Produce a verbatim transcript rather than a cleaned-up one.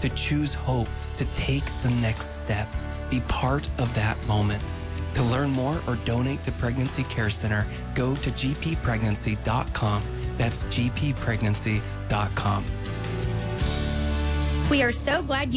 to choose hope, to take the next step. Be part of that moment. To learn more or donate to Pregnancy Care Center, go to g p pregnancy dot com. That's g p pregnancy dot com. We are so glad you